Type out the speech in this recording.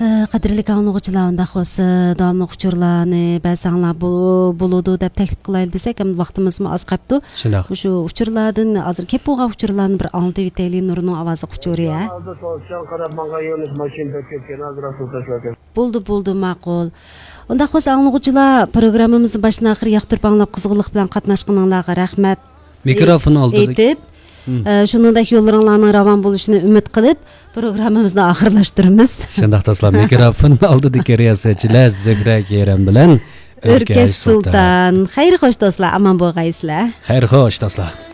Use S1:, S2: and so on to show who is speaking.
S1: Qadrli anglag'uchilar, unda bo'lsa davomli uchurlarni ba'zanlar bo'ladi deb taklif qilaylik desak, ham vaqtimiz oz qolibdi. Shu uchurlardan hozir kelib bo'lgan uchurlarni bir anglab o'taylik. Nurning ovozi uchuri ha. Bo'ldi, ma'qul. Unda bo'lsa anglag'uchilar programmamizni boshdan oxir yoqtirib anglab qiziqlik bilan qatnashganlarga rahmat.
S2: Mikrofon oldik.
S1: Shuningdek yo'llaringlarning ravon bo'lishini umid qilib, programmamizni oxirlashtiramiz.
S2: Shunday do'stlar, mikrofon oldidagi riyosachilar Zuhra Keram bilan
S1: O'rkash Sulton. Xayr xo'sh do'stlar, omon bo'lgaysizlar.
S2: Xayr xo'sh do'stlar.